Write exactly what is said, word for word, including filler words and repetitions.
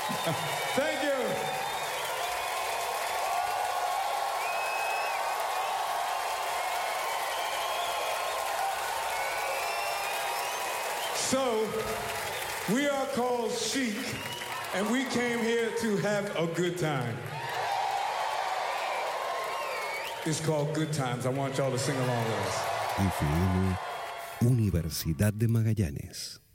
Thank you. So, we are called Chic, and we came here to have a good time. It's called Good Times. I want y'all to sing along with us. F M, Universidad de Magallanes.